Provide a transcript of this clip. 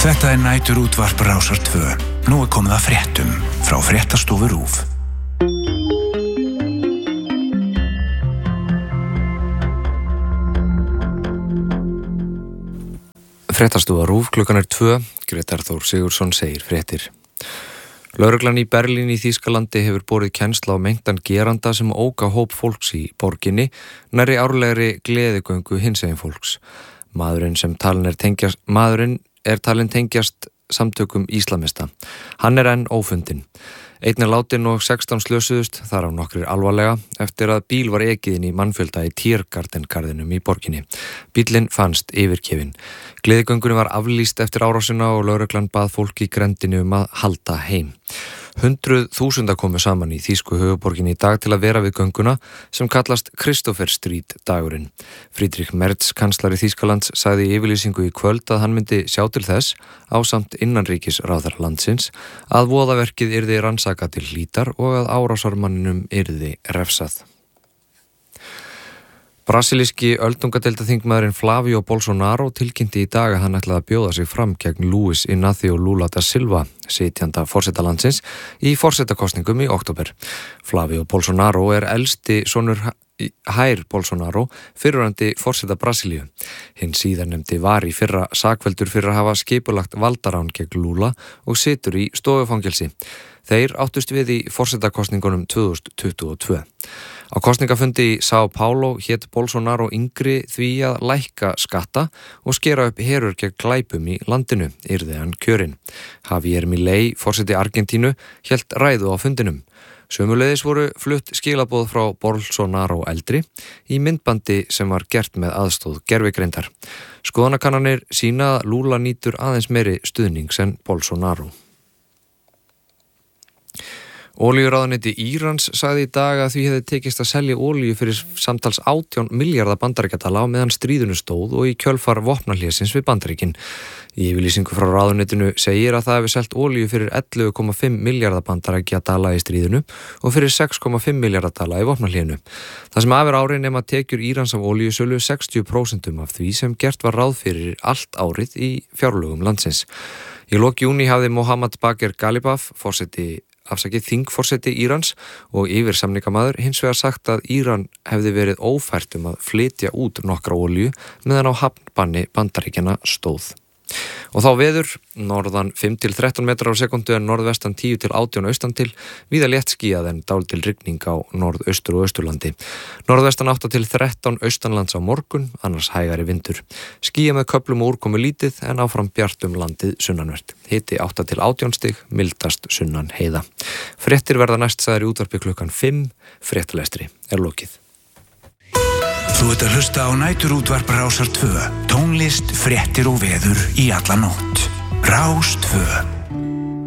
Þetta nætur útvarp Rásar 2. Nú komið að fréttum frá Fréttastofu RÚV. Fréttastofa RÚV, klukkan 2, Grétar Þór Sigurðsson segir fréttir. Lögreglan í Berlín í Þýskalandi hefur borið kennsl á meintan geranda sem ók á hóp fólks í borginni, nærri árlegri gleðigöngu hinsegin fólks. Maðurinn er talinn tengjast samtökum íslamista. Hann er enn ófundinn. Einn er látinn og 16 slösuðust, þar á nokkrir alvarlega, eftir að bíl var ekið inn í mannfjölda í Tiergartengarðinum í borginni. Bíllinn fannst yfirgefinn. Gleðigöngunni var aflýst eftir árásina og lögreglan bað fólk í grenndinni að halda heim. 100.000 komu saman í þýsku höfuborginni í dag til að vera við gönguna sem kallast Christopher Street dagurinn. Friedrich Merz, kanslari Þýskalands, sagði í yfirlýsingu í kvöld að hann myndi sjá til þess, ásamt innanríkisráðherra landsins, að voðaverkið yrði rannsakað til hlítar og að árásarmanninum yrði refsað. Brasilíski öldungadeildarþingmaðurinn Flávio Bolsonaro tilkynnti í dag að hann ætlaði að bjóða sig fram gegn Luis Inácio Lula da Silva, sitjanda forseta landsins, í forsetakosningum í október. Flávio Bolsonaro er elsti sonur Jair Bolsonaro, fyrrverandi forseta Brasilíu. Hinn síðarnefndi var í fyrra sakfelldur fyrir að hafa skipulagt valdarán gegn Lula og situr í stofufangelsi. Þeir áttust við í forsetakosningunum 2022. Á kosningafundi í São Paulo hét Bolsonaro yngri því að lækka skatta og skera upp herur gegn glæpum í landinu, yrði hann kjörinn. Javier Milei, forseti Argentínu, hélt ræðu á fundinum. Sömuleiðis voru flutt skilaboð frá Bolsonaro eldri í myndbandi sem var gert með aðstóð gervigreindar. Skoðanakannanir sýna að Lula nýtur aðeins meiri stuðnings en Bolsonaro. Olíuráðuneyti Írans sagði í dag að því hefði tekist að selja olíu fyrir samtals 18 milljarða bandaríkjadala á meðan stríðinu stóð og í kjölfar vopnahlésins við Bandaríkin. Í yfirlýsingu frá ráðuneytinu segir að það hefði selt olíu fyrir 11,5 milljarða bandaríkjadala í stríðinu og fyrir 6,5 milljarða dala í vopnahlénu. Það sem af ári nema tekjur Írans af olíusölu 60% af því sem gert var ráð fyrir allt árið í fjárlögum landsins. Í lok júní hafði Mohammad Bagher Ghalibaf, þingforseti Írans og yfirsamningamaður hins vegar sagt að Íran hefði verið ófært að flytja út nokkra olíu meðan á hafnbanni Bandaríkjanna stóð. Og þá veður, norðan 5-13 metrar á sekundu en norðvestan 10-18 austan til, víða létt skýjað en dálítil rigning á norðaustur og austurlandi. Norðvestan 8-13 austanlands á morgun, annars hægari vindur. Skýjað með köflum og úrkomu lítið en áfram bjart landið sunnanvert. Hiti 8-18 stig, mildast sunnan heiða. Fréttir verða næst sagðar í útvarpi klukkan 5, fréttalestri er lokið. Þú ert að hlusta á næturútvarp Rásar 2. Tónlist, fréttir og veður í alla nótt. Rás 2.